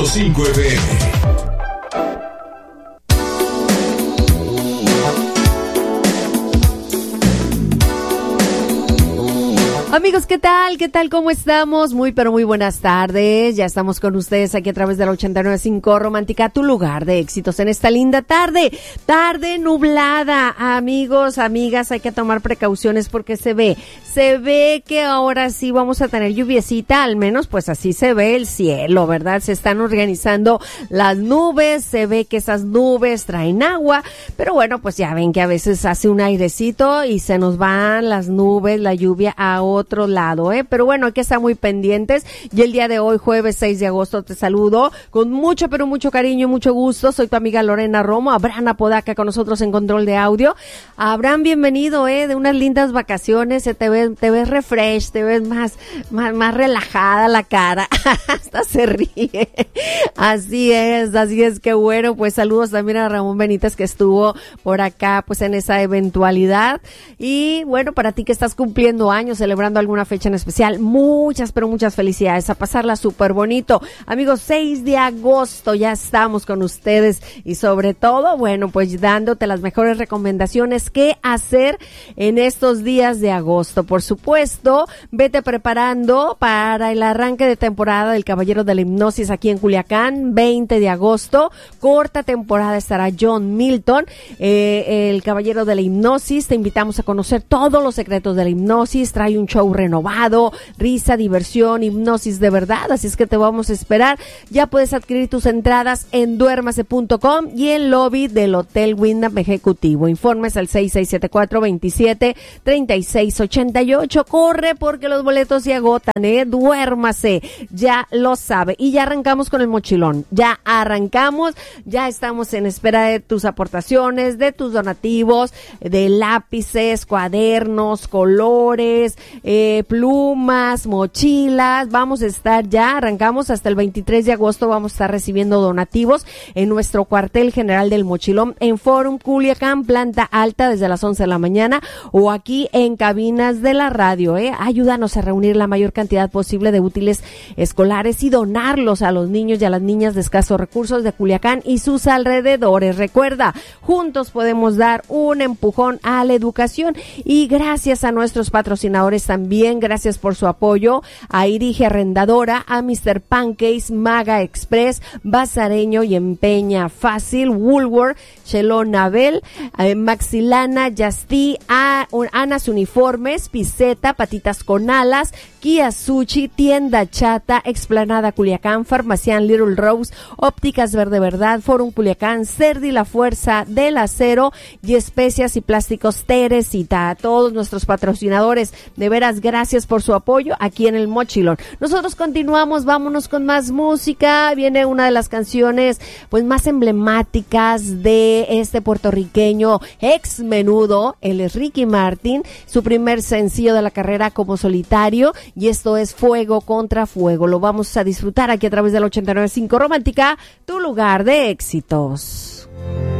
100.5 FM. Amigos, ¿qué tal? ¿Qué tal? ¿Cómo estamos? Muy, pero muy buenas tardes. Ya estamos con ustedes aquí a través de la 89.5 Romántica, tu lugar de éxitos en esta linda tarde. Tarde nublada. Amigos, amigas, hay que tomar precauciones porque se ve que ahora sí vamos a tener lluviecita, al menos pues así se ve el cielo, ¿verdad? Se están organizando las nubes, se ve que esas nubes traen agua, pero bueno, pues ya ven que a veces hace un airecito y se nos van las nubes, la lluvia a otro lado, pero bueno, hay que estar muy pendientes. Y el día de hoy, jueves 6 de agosto, te saludo con mucho, pero mucho cariño y mucho gusto. Soy tu amiga Lorena Romo. Abraham Apodaca con nosotros en control de audio. Abraham, bienvenido, de unas lindas vacaciones. Te ves refresh, te ves más relajada la cara. Hasta se ríe. Así es que bueno, pues saludos también a Ramón Benítez que estuvo por acá, pues en esa eventualidad. Y bueno, para ti que estás cumpliendo años, celebrando alguna fecha en especial, muchas, pero muchas felicidades, a pasarla súper bonito. Amigos, 6 de agosto ya estamos con ustedes y sobre todo, bueno, pues dándote las mejores recomendaciones que hacer en estos días de agosto. Por supuesto, vete preparando para el arranque de temporada del Caballero de la Hipnosis aquí en Culiacán, 20 de agosto, corta temporada estará John Milton, el Caballero de la Hipnosis. Te invitamos a conocer todos los secretos de la hipnosis, trae un show renovado, risa, diversión, hipnosis de verdad, así es que te vamos a esperar. Ya puedes adquirir tus entradas en duérmase.com y en lobby del Hotel Wyndham Ejecutivo. Informes al 6674-27-3688. Corre porque los boletos se agotan, duérmase, ya lo sabe. Y ya arrancamos con el mochilón, ya arrancamos, ya estamos en espera de tus aportaciones, de tus donativos, de lápices, cuadernos, colores, plumas, mochilas. Vamos a estar ya, arrancamos hasta el 23 de agosto, vamos a estar recibiendo donativos en nuestro cuartel general del Mochilón en Forum Culiacán, planta alta, desde las 11 de la mañana, o aquí en cabinas de la radio. Ayúdanos a reunir la mayor cantidad posible de útiles escolares y donarlos a los niños y a las niñas de escasos recursos de Culiacán y sus alrededores. Recuerda, juntos podemos dar un empujón a la educación. Y gracias a nuestros patrocinadores también, gracias por su apoyo, a Irige Arrendadora, a Mr. Pancakes, Maga Express, Bazareño y Empeña Fácil, Woolworth, Chelón Abel, Maxilana, Yastí, Anas Uniformes, Piseta, Patitas con Alas, Kia Sushi, Tienda Chata, Explanada Culiacán, Farmacián Little Rose, Ópticas Verde Verdad, Forum Culiacán, Cerdi La Fuerza del Acero y Especias y Plásticos Teresita. A todos nuestros patrocinadores, de veras, gracias por su apoyo aquí en el Mochilón. Nosotros continuamos, vámonos con más música. Viene una de las canciones pues más emblemáticas de este puertorriqueño ex Menudo. Él es Ricky Martin, su primer sencillo de la carrera como solitario, y esto es Fuego contra Fuego. Lo vamos a disfrutar aquí a través de la 89.5 Romántica, tu lugar de éxitos.